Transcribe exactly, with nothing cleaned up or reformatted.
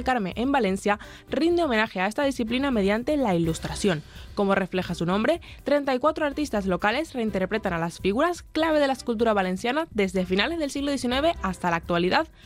del Carme, en Valencia, rinde homenaje a esta disciplina mediante la ilustración. Como refleja su nombre, treinta y cuatro artistas locales reinterpretan a las figuras clave de la escultura valenciana desde finales del siglo diecinueve hasta la actualidad,